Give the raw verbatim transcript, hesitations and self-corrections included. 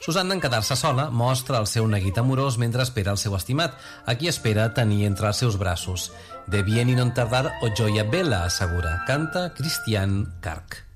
Susanna, en quedar-se sola, mostra el seu neguit amorós mentre espera el seu estimat, a qui espera tenir entre els seus braços. De bien y non tardar o gioia bella, assegura. Canta Christian Kark.